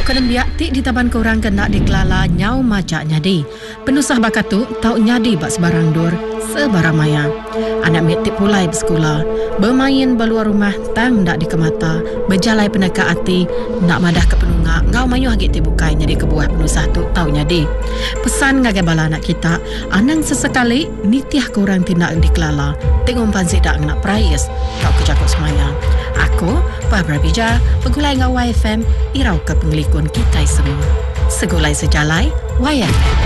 Kadang biak ti di taban korang kena dikelala nyau macak nyadi. Penusah bakatu tau nyadi bak sebarang dur sebarang maya. Anak miak ti pulai bersekolah, bermain beluar rumah tang dak dikemata, berjalai peneka hati, nak madah ke penungak, ngau mayuh hagit ti bukai nyadi kebuah penusah tu tau nyadi. Pesan ngagai bala anak kita, anang sesekali nitiah korang tindak dikelala, tengok pansi dak nak prayes, kau kejakut semaya. Aku, Barbara Bija, pegulai ngau YFM, irau ke pengelikun kita semua. Segulai sejalai, YFM.